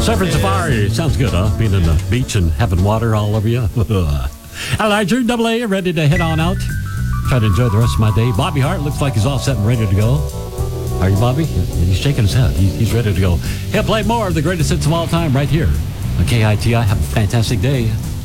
Surfing safari. Sounds good, huh? Being in the beach and having water all over you. Elijah, Double A, ready to head on out. Try to enjoy the rest of my day. Bobby Hart looks like he's all set and ready to go. Are you, Bobby? He's shaking his head. He's ready to go. He'll play more of the greatest hits of all time right here on KITI. Have a fantastic day.